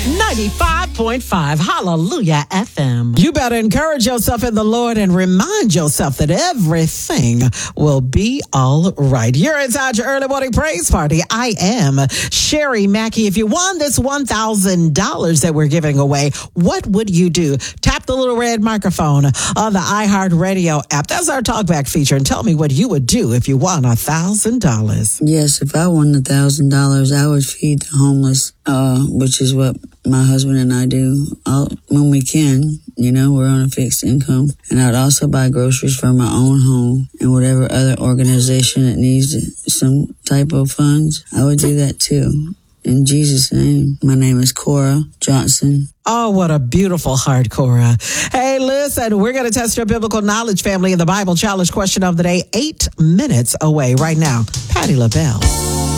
95.5 Hallelujah FM. You better encourage yourself in the Lord and remind yourself that everything will be all right. You're inside your early morning praise party. I am Sherry Mackey. If you won this $1,000 that we're giving away, what would you do? Tap the little red microphone on the iHeartRadio app. That's our talkback feature. And tell me what you would do if you won $1,000. Yes, if I won $1,000, I would feed the homeless, which is what my husband and I do when we can. You know, we're on a fixed income. And I'd also buy groceries for my own home and whatever other organization that needs some type of funds. I would do that too. In Jesus' name. My name is Cora Johnson. Oh, what a beautiful heart, Cora. Hey, listen, we're going to test your biblical knowledge, family, in the Bible Challenge question of the day. 8 minutes away right now. Patti LaBelle.